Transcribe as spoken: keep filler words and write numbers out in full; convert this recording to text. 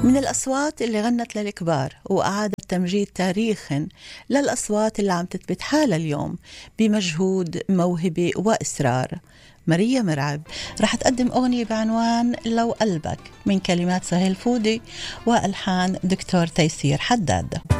من الأصوات اللي غنت للكبار وأعادت تمجيد تاريخ للأصوات اللي عم تثبت حالها اليوم بمجهود موهبة وإصرار، ماريا مرعب رح تقدم أغنية بعنوان لو قلبك من كلمات سهيل فودي وألحان دكتور تيسير حداد.